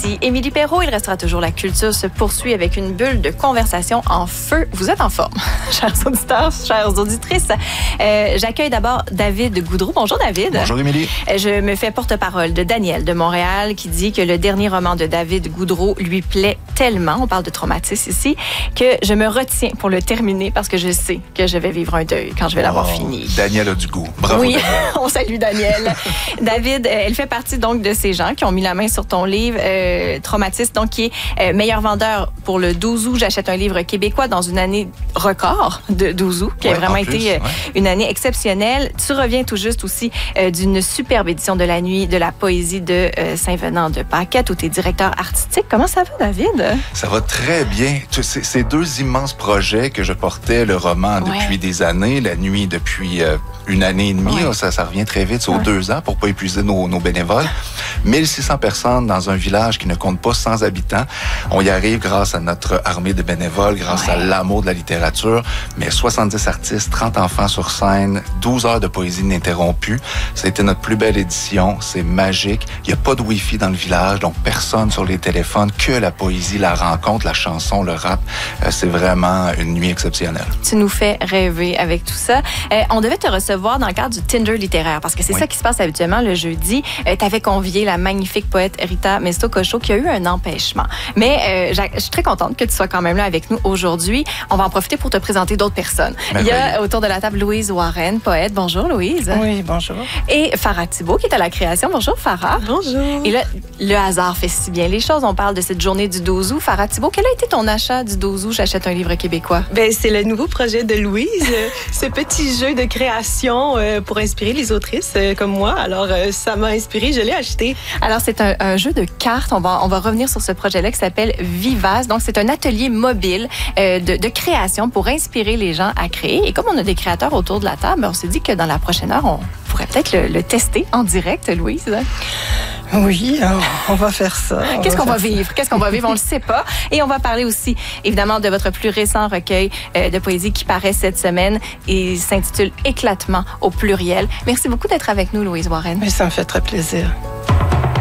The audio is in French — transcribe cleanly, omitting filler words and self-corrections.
Ici Émilie Perrault. Il restera toujours la culture se poursuit avec une bulle de conversation en feu. Vous êtes en forme, chers auditeurs, chères auditrices. J'accueille d'abord David Goudreau. Bonjour David. Bonjour Émilie. Je me fais porte-parole de Daniel de Montréal qui dit que le dernier roman de David Goudreau lui plaît tellement, on parle de traumatisme ici, que je me retiens pour le terminer parce que je sais que je vais vivre un deuil quand je vais l'avoir fini. Daniel a du goût. Bravo. Oui, Daniel. on salue Daniel. David, elle fait partie donc de ces gens qui ont mis la main sur ton livre Traumatisme, donc qui est meilleur vendeur pour le 12 août. J'achète un livre québécois dans une année record de 12 août, qui a vraiment été une année exceptionnelle. Tu reviens tout juste aussi d'une superbe édition de La Nuit de la poésie de Saint-Venant de Paquette, où tu es directeur artistique. Comment ça va, David? Ça va très bien. Ces deux immenses projets que je portais, le roman depuis des années, La Nuit depuis une année et demie, ça revient très vite, c'est aux 2 ans pour pas épuiser nos bénévoles. 1600 personnes dans un village qui ne compte pas 100 habitants. On y arrive grâce à notre armée de bénévoles, grâce à l'amour de la littérature, mais 70 artistes, 30 enfants sur scène, 12 heures de poésie ininterrompue. Ça a été notre plus belle édition, c'est magique. Il n'y a pas de Wi-Fi dans le village, donc personne sur les téléphones, que la poésie, la rencontre, la chanson, le rap. C'est vraiment une nuit exceptionnelle. Tu nous fais rêver avec tout ça. On devait te recevoir dans le cadre du Tinder littéraire, parce que c'est ça qui se passe habituellement le jeudi. Tu avais convié la magnifique poète Rita Mesto-Cochot qui a eu un empêchement. Mais je suis très contente que tu sois quand même là avec nous aujourd'hui. On va en profiter pour te présenter d'autres personnes. Il y a autour de la table Louise Warren, poète. Bonjour Louise. Oui, bonjour. Et Farah Thibault qui est à la création. Bonjour Farah. Bonjour. Et là, le hasard fait si bien les choses. On parle de cette journée du 12 août. Farah Thibault, quel a été ton achat du 12 août? J'achète un livre québécois. Ben, c'est le nouveau projet de Louise, ce petit jeu de création pour inspirer les autrices comme moi. Alors, ça m'a inspirée, je l'ai acheté. Alors, c'est un jeu de cartes. On va revenir sur ce projet-là qui s'appelle Vivace. Donc, c'est un atelier mobile de création pour inspirer les gens à créer. Et comme on a des créateurs autour de la table, on s'est dit que dans la prochaine heure, on pourrait peut-être le tester en direct, Louise. Oui, on va faire ça. Qu'est-ce qu'on va vivre? Qu'est-ce qu'on va vivre? On le sait pas. Et on va parler aussi, évidemment, de votre plus récent recueil de poésie qui paraît cette semaine et s'intitule Éclatement au pluriel. Merci beaucoup d'être avec nous, Louise Warren. Mais ça me fait très plaisir.